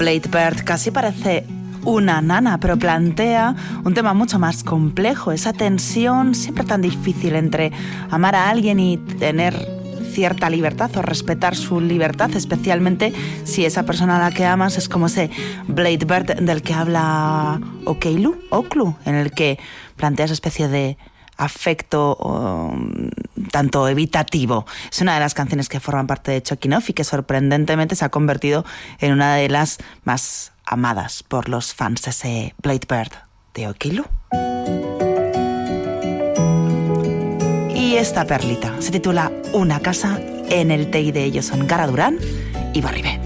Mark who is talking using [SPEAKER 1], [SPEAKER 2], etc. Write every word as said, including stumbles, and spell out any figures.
[SPEAKER 1] Blade Bird casi parece una nana, pero plantea un tema mucho más complejo, esa tensión siempre tan difícil entre amar a alguien y tener cierta libertad o respetar su libertad, especialmente si esa persona a la que amas es como ese Blade Bird del que habla Okeilo, Oklu, en el que plantea esa especie de afecto um, tanto evitativo. Es una de las canciones que forman parte de Choking Off y que sorprendentemente se ha convertido en una de las más amadas por los fans de ese Blade Bird de Okeilo. Y esta perlita se titula Una casa en el Teide. Ellos son Gara Durán y Barribé.